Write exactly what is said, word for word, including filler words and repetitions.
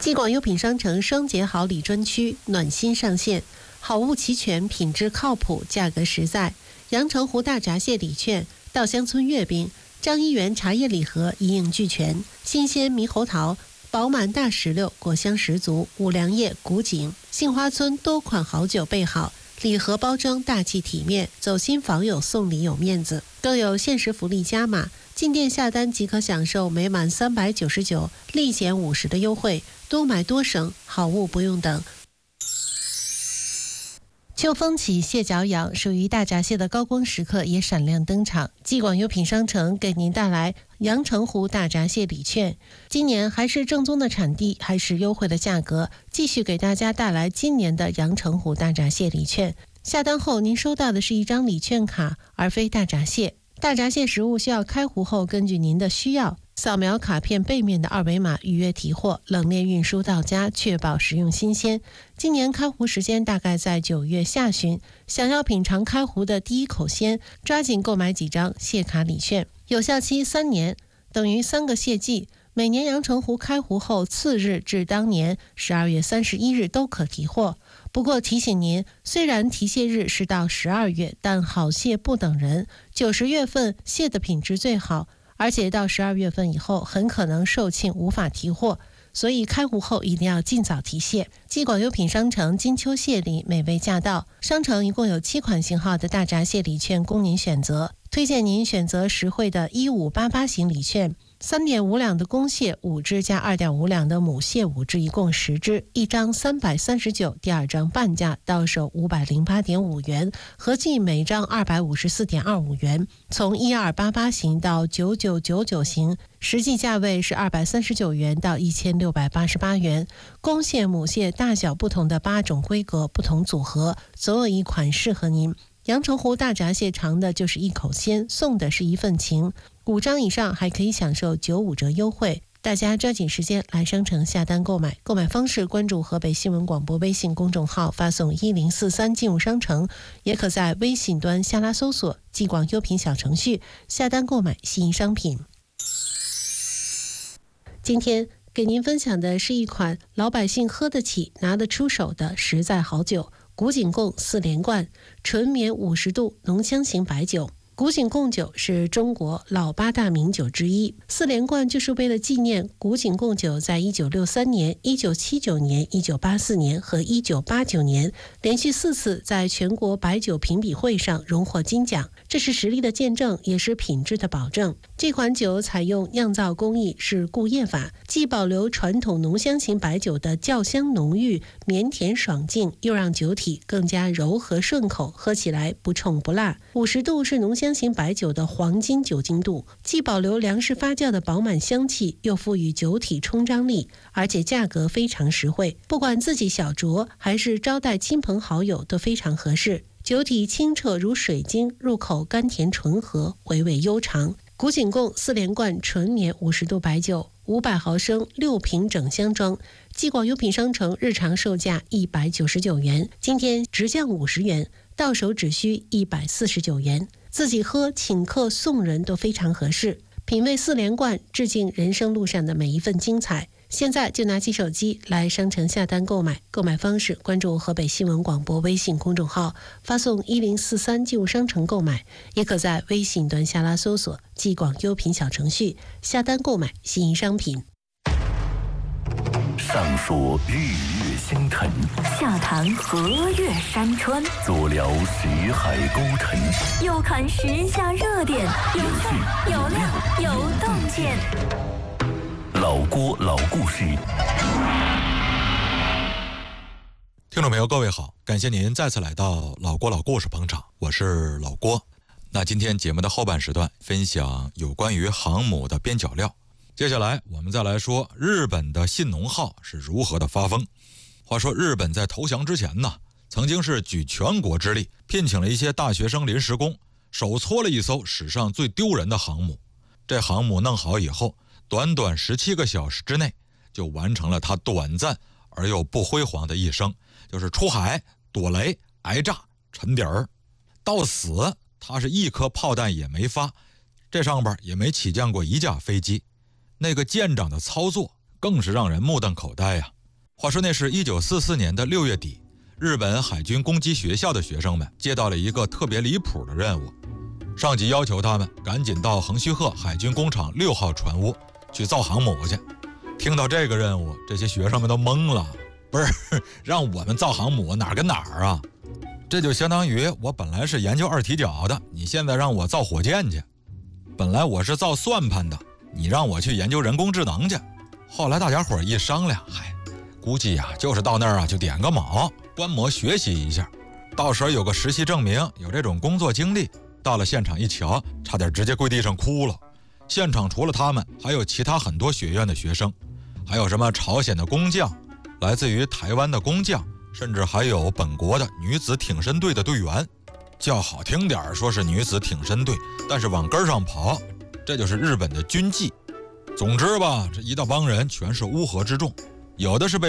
继广优品商城双节好礼专区暖心上线，好物齐全，品质靠谱，价格实在。阳澄湖大闸蟹礼券、稻香村月饼、张一元茶叶礼盒一应俱全，新鲜猕猴桃、饱满大石榴果香十足，五粮液、古井、杏花村多款好酒备好，礼盒包装大气体面，走亲访友送礼有面子，更有限时福利加码，进店下单即可享受每满三百九十九立减五十的优惠，多买多省，好物不用等。秋风起，蟹脚痒，属于大闸蟹的高光时刻也闪亮登场。继广优品商城给您带来阳澄湖大闸蟹礼券，今年还是正宗的产地，还是优惠的价格，继续给大家带来今年的阳澄湖大闸蟹礼券。下单后您收到的是一张礼券卡，而非大闸蟹。大闸蟹食物需要开湖后，根据您的需要扫描卡片背面的二维码预约提货，冷链运输到家，确保食用新鲜。今年开湖时间大概在九月下旬，想要品尝开湖的第一口鲜，抓紧购买几张蟹卡礼券，有效期三年，等于三个蟹季。每年阳澄湖开湖后次日至当年十二月三十一日都可提货。不过提醒您，虽然提蟹日是到十二月，但好蟹不等人，九十月份蟹的品质最好，而且到十二月份以后很可能售罄无法提货，所以开湖后一定要尽早提蟹。继广优品商城金秋蟹礼美味驾到，商城一共有七款型号的大闸蟹礼券供您选择，推荐您选择实惠的一五八八型礼券，三点五两的公蟹五只加二点五两的母蟹五只，一共十只，一张三百三十九，第二张半价，到手五百零八点五元，合计每张二百五十四点二五元。从一二八八型到九九九九型，实际价位是二百三十九元到一千六百八十八元。公蟹、母蟹大小不同的八种规格，不同组合，总有一款适合您。阳澄湖大闸蟹尝的就是一口鲜，送的是一份情。五张以上还可以享受九五折优惠，大家抓紧时间来商城下单购买。购买方式关注河北新闻广播微信公众号，发送一零四三进入商城，也可在微信端下拉搜索继广优品小程序下单购买吸引商品。今天给您分享的是一款老百姓喝得起拿得出手的实在好酒，古井贡四连冠纯绵五十度浓香型白酒。古井贡酒是中国老八大名酒之一，四连冠就是为了纪念古井贡酒在一九六三年、一九七九年、一九八四年和一九八九年连续四次在全国白酒评比会上荣获金奖，这是实力的见证，也是品质的保证。这款酒采用酿造工艺是固液法，既保留传统浓香型白酒的酵香浓郁、绵甜爽净，又让酒体更加柔和顺口，喝起来不冲不辣。五十度是浓香型白酒的黄金酒精度，既保留粮食发酵的饱满香气，又赋予酒体冲张力，而且价格非常实惠，不管自己小酌还是招待亲朋好友都非常合适。酒体清澈如水晶，入口甘甜醇和，回味悠长。古井贡四连冠纯绵五十度白酒，五百毫升六瓶整箱装，继广优品商城日常售价一百九十九元，今天直降五十元，到手只需一百四十九元。自己喝、请客、送人都非常合适。品味四连冠，致敬人生路上的每一份精彩。现在就拿起手机来商城下单购买，购买方式关注河北新闻广播微信公众号，发送一零四三进入商城购买，也可在微信端下拉搜索继广优品小程序下单购买心仪商品。 上说日月星辰， 下谈河岳山川， 左聊徐海沟沉， 右看时下热点，有趣有料有洞见。 老郭老故事。 听众朋友各位好，感谢您再次来到老郭老故事捧场，我是老郭。那今天节目的后半时段分享有关于航母的边角料，接下来我们再来说日本的信浓号是如何的发疯。话说日本在投降之前呢，曾经是举全国之力聘请了一些大学生临时工，手搓了一艘史上最丢人的航母。这航母弄好以后，短短十七个小时之内就完成了它短暂而又不辉煌的一生，就是出海躲雷挨炸沉底儿，到死它是一颗炮弹也没发，这上边也没起降过一架飞机。那个舰长的操作更是让人目瞪口呆呀、啊！ 话说那是一九四四年的六月底，日本海军攻击学校的学生们接到了一个特别离谱的任务，上级要求他们赶紧到横须贺海军工厂六号船坞去造航母去。听到这个任务，这些学生们都懵了，不是让我们造航母哪儿跟哪儿啊？这就相当于我本来是研究二踢脚的，你现在让我造火箭去；本来我是造算盘的，你让我去研究人工智能去。后来大家伙一商量，嗨，估计呀、啊、就是到那儿啊就点个卯，观摩学习一下，到时候有个实习证明，有这种工作经历。到了现场一瞧，差点直接跪地上哭了。现场除了他们，还有其他很多学院的学生，还有什么朝鲜的工匠，来自于台湾的工匠，甚至还有本国的女子挺身队的队员。叫好听点说是女子挺身队，但是往根上跑，这就是日本的军纪。总之吧，这一大帮人全是乌合之众，有的是被